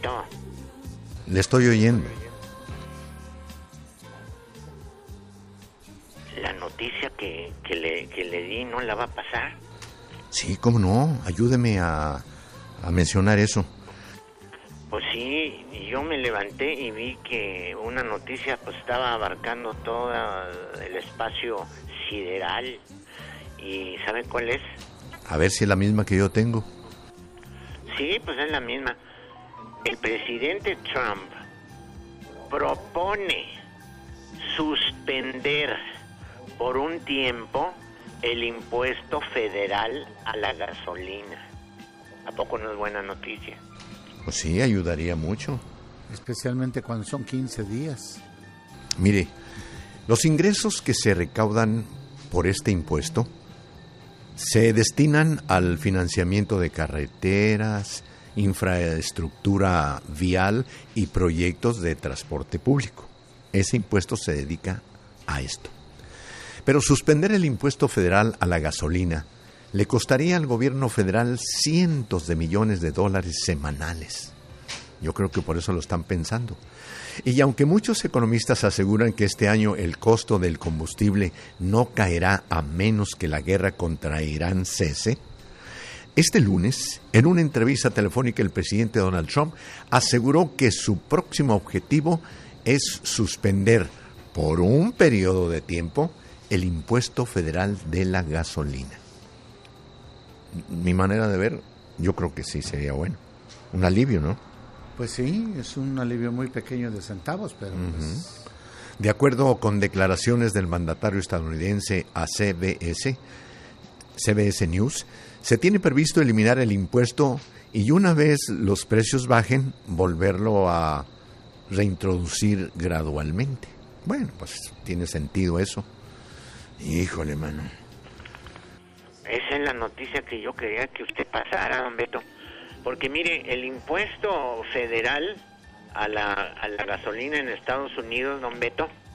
Beto. Le estoy oyendo. La noticia que le di no la va a pasar. Sí, cómo no, ayúdeme a mencionar eso. Pues sí, yo me levanté y vi que una noticia pues estaba abarcando todo el espacio sideral. ¿Y sabe cuál es? A ver si es la misma que yo tengo. Sí, pues es la misma. El presidente Trump propone suspender por un tiempo el impuesto federal a la gasolina. ¿A poco no es buena noticia? Pues sí, ayudaría mucho. Especialmente cuando son 15 días. Mire, los ingresos que se recaudan por este impuesto se destinan al financiamiento de carreteras, infraestructura vial y proyectos de transporte público. Ese impuesto se dedica a esto. Pero suspender el impuesto federal a la gasolina le costaría al gobierno federal cientos de millones de dólares semanales. Yo creo que por eso lo están pensando. Y aunque muchos economistas aseguran que este año el costo del combustible no caerá a menos que la guerra contra Irán cese, este lunes, en una entrevista telefónica, el presidente Donald Trump aseguró que su próximo objetivo es suspender por un periodo de tiempo el impuesto federal de la gasolina. Mi manera de ver, yo creo que sí sería bueno. Un alivio, ¿no? Pues sí, es un alivio muy pequeño de centavos, pero pues... De acuerdo con declaraciones del mandatario estadounidense a CBS News, se tiene previsto eliminar el impuesto y una vez los precios bajen, volverlo a reintroducir gradualmente. Bueno, pues tiene sentido eso. Híjole, mano. Esa es la noticia que yo quería que usted pasara, don Beto. Porque mire, el impuesto federal a la gasolina en Estados Unidos, don Beto,